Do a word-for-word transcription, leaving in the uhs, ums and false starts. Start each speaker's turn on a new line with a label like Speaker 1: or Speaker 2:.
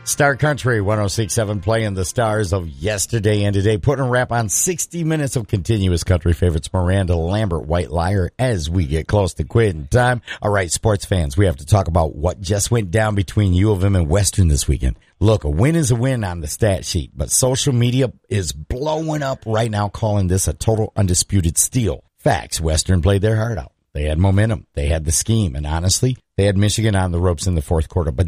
Speaker 1: Star Country one oh six point seven playing the stars of yesterday and today, putting a wrap on sixty minutes of continuous country favorites. Miranda Lambert, White Liar, as we get close to quitting time. All right, sports fans, we have to talk about what just went down between U of M and Western this weekend. Look, a win is a win on the stat sheet, but social media is blowing up right now, calling this a total undisputed steal. Facts, Western played their heart out. They had momentum. They had the scheme. And honestly, they had Michigan on the ropes in the fourth quarter. But